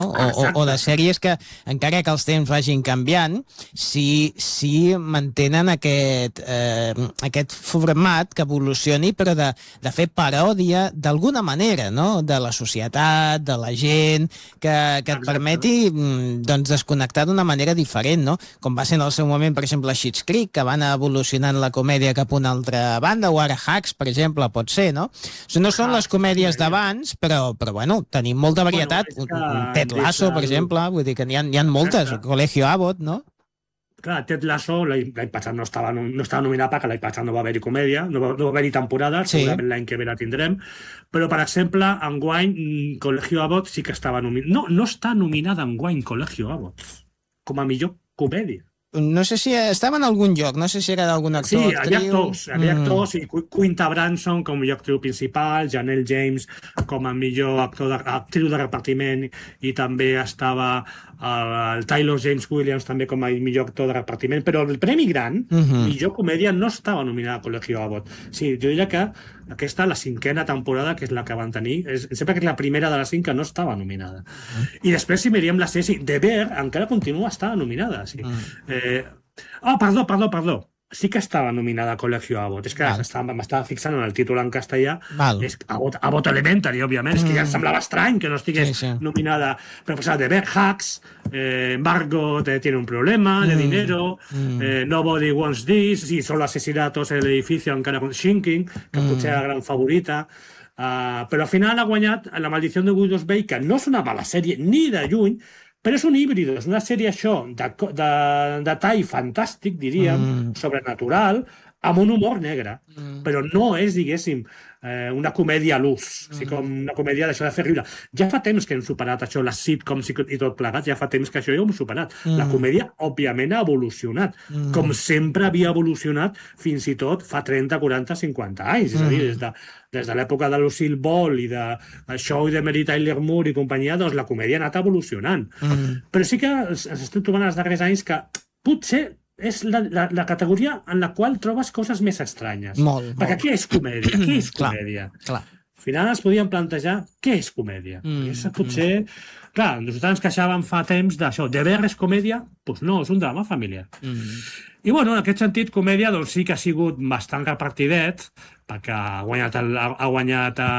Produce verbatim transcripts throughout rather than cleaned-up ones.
O, o, o de sèries que, encara que els temps vagin canviant, sí, sí mantenen aquest, eh, aquest format que evolucioni, però de, de fer paròdia d'alguna manera, no? De la societat, de la gent, que, que et permeti doncs, desconnectar d'una manera diferent, no? Com va ser en el seu moment, per exemple, Schitt's Creek, que van evolucionant la comèdia cap a una altra banda, o ara Hacks, per exemple, pot ser, no? No són les comèdies d'abans, però, però bueno, tenim molta varietat. Bueno, Ted Lasso, per exemple, vull dir que n'hi ha, hi ha moltes, el Colegio Abbott, no? Clar, Ted Lasso l'any passat no estava, no estava nominat perquè l'any passat no va haver-hi comèdia, no va, no va haver-hi temporada, sí. Segurament l'any que ve la tindrem, però, per exemple, enguany Colegio Abbott sí que estava nominada. No, no està nominada enguany Colegio Abbott com a millor comèdia. No sé si estava en algun lloc, no sé si era d'algun actor. Sí, hi havia actors, hi havia actors, i Quinta Brunson com a millor actriu principal, Janelle James com a millor actor de, actriu de repartiment, i també estava el, el Taylor James Williams també com a millor actor de repartiment, però el premi gran, uh-huh. millor comèdia, no estava nominada a Colegio Abbott. Sí, jo diria que aquesta, la cinquena temporada, que és la que van tenir, és, sempre que és la primera de les cinc que no estava nominada. Uh-huh. I després, si miríem la sèrie, The Bear encara continua estant nominada. Sí. Uh-huh. Eh, oh, perdó, perdó, perdó. Sí que estava nominada a Colegio Abbott. És que m'estava fixant en el títol en castellà. Val. És Abbott, Abbott Elementary, òbviament. Mm. És que ja em semblava estrany que no estigués sí, sí. nominada. Però pues, de ver Hacks, eh, Margot eh, tiene un problema mm. de dinero, mm. eh, Nobody Wants This, sí, Solo Asesinatos en el Edificio encara con Shrinking, que mm. potser era la gran favorita. Uh, però al final ha guanyat La Maldición de Widows Bay, que no és una mala sèrie ni de lluny, però és un híbrido, és una sèrie això de, de, de tall fantàstic, diríem, mm. sobrenatural, amb un humor negre, mm. però no és, diguéssim, eh, una comèdia a l'ús, mm. així com una comèdia d'això de fer riure. Ja fa temps que hem superat això, les sitcoms i tot plegat, ja fa temps que això ja ho hem superat. Mm. La comèdia, òbviament, ha evolucionat, mm. com sempre havia evolucionat fins i tot fa trenta, quaranta, cinquanta anys, és a dir, des de des de l'època de Lucille Ball i de Show de Mary Tyler Moore i companyia, doncs la comèdia ha anat evolucionant. Mm. Però sí que ens estem trobant els darrers anys que potser és la, la, la categoria en la qual trobes coses més estranyes. Molt, Perquè molt. què és comèdia? Què és comèdia? Clar, clar. Al final ens podíem plantejar què és comèdia. Mm. És potser... Clar, nosaltres ens queixàvem fa temps d'això. De ver és comèdia? Doncs pues no, és un drama familiar. Mm. I bueno, en aquest sentit, comèdia doncs, sí que ha sigut bastant repartidet, perquè ha guanyat, el, ha guanyat a,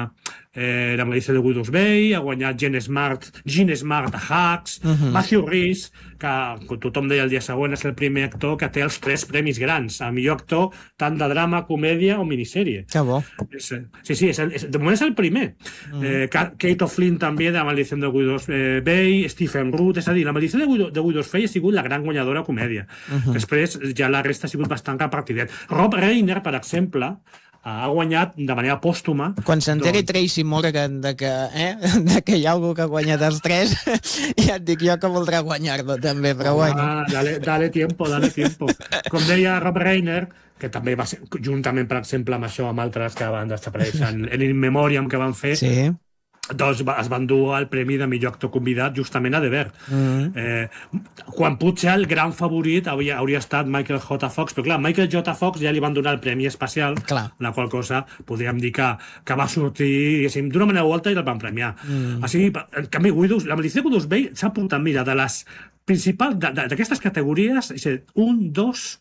eh, La Maldició de Widows Bay, ha guanyat Gene Smart, Gene Smart a Hacks, uh-huh. Matthew Rhys, que com tothom deia el dia següent és el primer actor que té els tres premis grans, a millor actor tant de drama, comèdia o minissèrie. Que bo. És, sí, sí, és el, és, de moment és el primer. Uh-huh. Eh, Kate O'Flynn també de La Maldició de Widows Bay, Stephen Root, és a dir, La Maldició de Widows, de Widows Bay ha sigut la gran guanyadora comèdia. Uh-huh. Després ja la resta ha sigut bastant repartidet. Rob Reiner, per exemple, ha guanyat de manera pòstuma. Quan s'enteri doncs... Tracy Morgan de que, eh, de que hi ha algú que ha guanyat els tres, ja et dic jo que voldrà guanyar-lo també, però bueno. Ah, dale, dale tiempo, dale tiempo. Com deia Rob Reiner, que també va ser, juntament, per exemple, amb això, amb altres que van desaparèixer en In Memoriam que van fer, sí. doncs es van dur el premi de millor actor convidat justament a The Bear. Mm-hmm. eh, quan potser el gran favorit hauria, hauria estat Michael J. Fox, però clar, Michael J. Fox ja li van donar el premi especial, clar. La qual cosa podríem dir que, que va sortir d'una manera o altra i el van premiar. Mm. Així, en canvi, Widows, La Maldició de Widows Bay s'ha portat, mira, de les principals, d'aquestes categories, un, dos,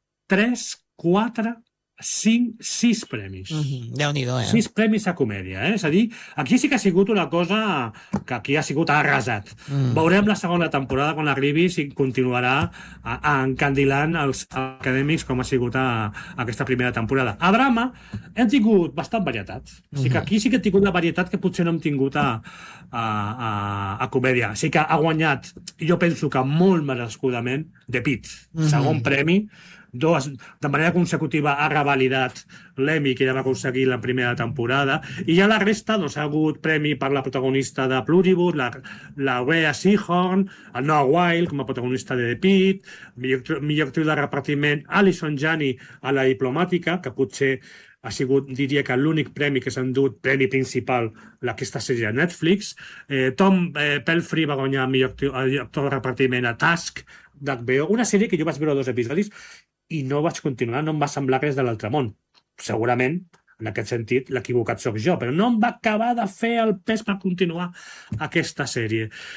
tres, quatre, cinc, sis premis. Mm-hmm. Déu-n'hi-do, eh? Sis premis a comèdia, eh? És a dir, aquí sí que ha sigut una cosa que aquí ha sigut arrasat. Mm. Veurem la segona temporada quan arribi si continuarà a, a encandilant els acadèmics com ha sigut a, a aquesta primera temporada. A drama hem tingut bastant varietat. Mm-hmm. O sigui que aquí sí que hem tingut la varietat que potser no hem tingut a, a, a, a comèdia. O sigui que ha guanyat, jo penso que molt merescudament, The Pitt. Mm-hmm. Segon premi. Dos, de manera consecutiva ha revalidat l'Emmy que ja va aconseguir la primera temporada, i ja la resta doncs, ha hagut premi per la protagonista de Pluribus, la, la Rhea Seehorn, el Noah Wild com a protagonista de The Pitt, millor, millor actriu de repartiment Alison Janney a La Diplomàtica, que potser ha sigut, diria que l'únic premi que s'ha endut, premi principal, aquesta sèrie de Netflix. Eh, Tom eh, Pelfrey va guanyar millor actiu, actor de repartiment a Task, d'H B O, una sèrie que jo vaig veure dos episodis i no vaig continuar, no em va semblar res de l'altre món. Segurament, en aquest sentit, l'equivocat sóc jo, però no em va acabar de fer el pes per continuar aquesta sèrie.